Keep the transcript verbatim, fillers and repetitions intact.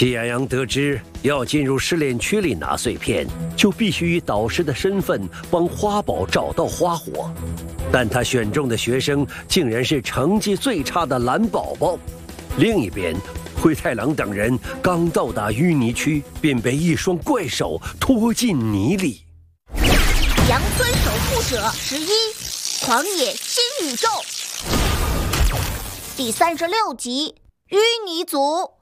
喜羊羊得知要进入试炼区里拿碎片，就必须以导师的身份帮花宝找到花火。但他选中的学生竟然是成绩最差的蓝宝宝。另一边，灰太狼等人刚到达淤泥区，便被一双怪手拖进泥里。 羊村守护者十一，狂野新宇宙，第三十六集，淤泥族。